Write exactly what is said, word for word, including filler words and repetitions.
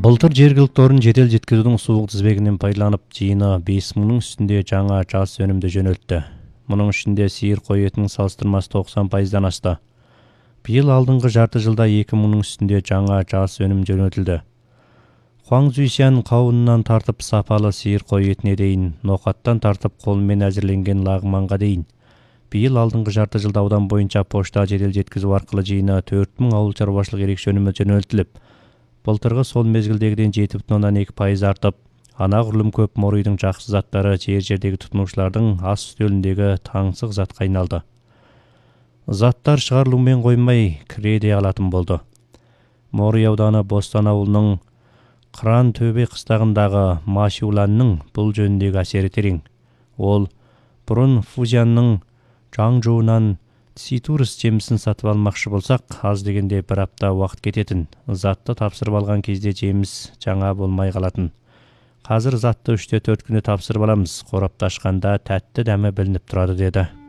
Былтыр жергілікті орын жедел жеткізудің суық тізбегінен пайдаланып, жиыны бес мыңның үстінде жаңа жас өнімді жөнелтті. Мұның ішінде сиыр қой етінің салыстырмасы тоқсан пайыздан асты. Биыл алдыңғы жарты жылда екі мыңның үстінде жаңа жас өнім жөнелтілді. Хуаңзюсян қауынынан тартып сапалы сиыр қой етіне дейін, ноқаттан тартып қолмен әзірленген лағманға дейін. Биыл алдыңғы жарты жылда аудан бойынша пошта жедел жеткізу арқылы жиыны төрт мың ауыл шаруашылық ерекше өнімі жөнелтіліп, былтырғы сол мезгілдегіден жеті бүтін оннан екі пайыз артып, анағұрлым көп моройдың жақсы заттары жер-жердегі тұтынушылардың ас үстеліндегі таңсық затқа айналды. Заттар шығарылумен қоймай кіре де алатын болды. Морой ауданы Бостан ауылының Қыран төбе қыстағындағы Машиуланның бұл жөніндегі әсері терең. Ол бұрын Фузянның Жаңжуынан Ситурс жемісін сатып алмақшы болсақ, аз дегенде бір апта уақыт кететін. Затты тапсырып алған кезде жеміс жаңа болмай қалатын. Қазір затты үште төрт күні тапсырып аламыз. Қорапты ашқанда тәтті дәмі білініп тұрады, деді.